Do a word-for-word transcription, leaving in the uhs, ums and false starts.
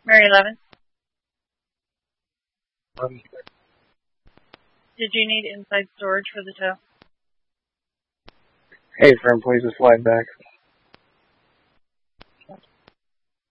Mary eleven. Um, Did you need inside storage for the tow? hey, friend, please just slide back.